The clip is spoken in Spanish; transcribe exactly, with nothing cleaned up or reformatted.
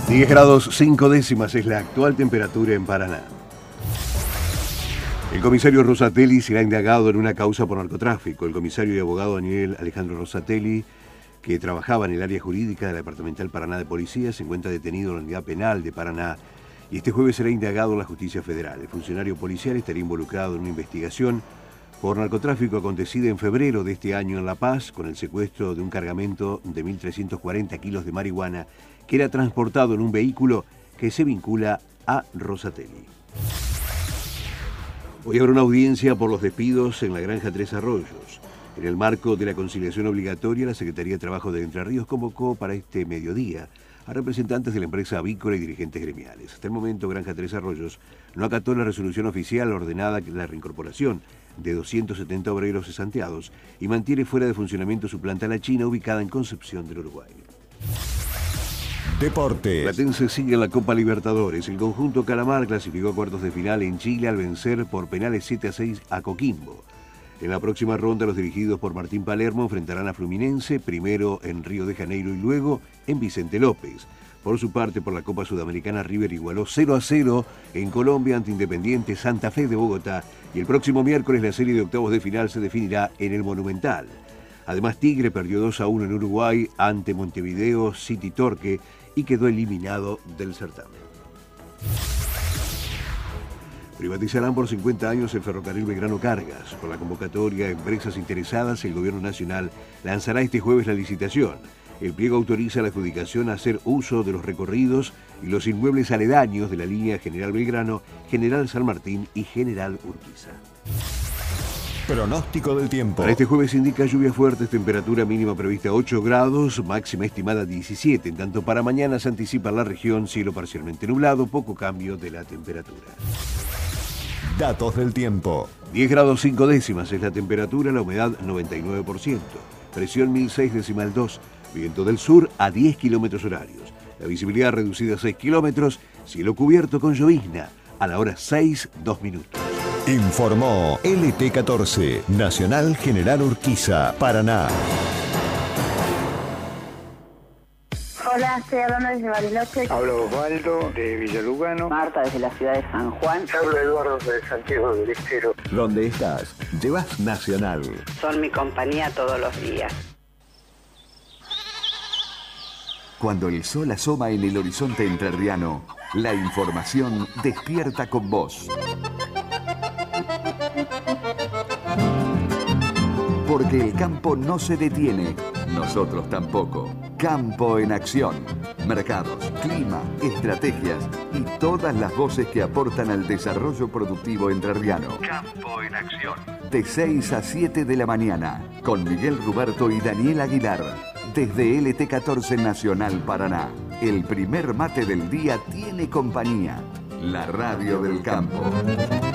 diez grados cinco décimas es la actual temperatura en Paraná. El comisario Rosatelli será indagado en una causa por narcotráfico. El comisario y abogado Daniel Alejandro Rosatelli, que trabajaba en el área jurídica de la Departamental Paraná de Policía, se encuentra detenido en la unidad penal de Paraná y este jueves será indagado en la Justicia Federal. El funcionario policial estaría involucrado en una investigación por narcotráfico acontecida en febrero de este año en La Paz, con el secuestro de un cargamento de mil trescientos cuarenta kilos de marihuana que era transportado en un vehículo que se vincula a Rosatelli. Hoy habrá una audiencia por los despidos en la Granja Tres Arroyos. En el marco de la conciliación obligatoria, la Secretaría de Trabajo de Entre Ríos convocó para este mediodía a representantes de la empresa avícola y dirigentes gremiales. Hasta el momento, Granja Tres Arroyos no acató la resolución oficial ordenada la reincorporación de doscientos setenta obreros cesanteados y mantiene fuera de funcionamiento su planta La China, ubicada en Concepción del Uruguay. Deportes. Platense sigue en la Copa Libertadores. El conjunto Calamar clasificó a cuartos de final en Chile al vencer por penales siete a seis a Coquimbo. En la próxima ronda, los dirigidos por Martín Palermo enfrentarán a Fluminense, primero en Río de Janeiro y luego en Vicente López. Por su parte, por la Copa Sudamericana, River igualó cero a cero en Colombia ante Independiente Santa Fe de Bogotá y el próximo miércoles la serie de octavos de final se definirá en el Monumental. Además, Tigre perdió dos a uno en Uruguay ante Montevideo City Torque y quedó eliminado del certamen. Privatizarán por cincuenta años el ferrocarril Belgrano Cargas. Con la convocatoria a empresas interesadas, el Gobierno Nacional lanzará este jueves la licitación. El pliego autoriza la adjudicación a hacer uso de los recorridos y los inmuebles aledaños de la línea General Belgrano, General San Martín y General Urquiza. Pronóstico del tiempo. Para este jueves indica lluvias fuertes, temperatura mínima prevista ocho grados, máxima estimada diecisiete. En tanto, para mañana se anticipa en la región cielo parcialmente nublado, poco cambio de la temperatura. Datos del tiempo. diez grados cinco décimas es la temperatura, la humedad noventa y nueve por ciento. Presión mil seis decimal dos, viento del sur a diez kilómetros horarios. La visibilidad reducida a seis kilómetros, cielo cubierto con llovizna, a la hora seis, dos minutos. Informó L T catorce, Nacional General Urquiza, Paraná. Hola, estoy hablando desde Bariloche. Hablo Osvaldo de Villalugano. Marta desde la ciudad de San Juan. Hablo Eduardo de Santiago del Estero. ¿Dónde estás? Llevas Nacional. Son mi compañía todos los días. Cuando el sol asoma en el horizonte entrerriano, la información despierta con vos. Porque el campo no se detiene, nosotros tampoco. Campo en acción. Mercados, clima, estrategias y todas las voces que aportan al desarrollo productivo entrerriano. Campo en acción. De seis a siete de la mañana, con Miguel Ruberto y Daniel Aguilar. Desde L T catorce Nacional Paraná. El primer mate del día tiene compañía. La radio del campo.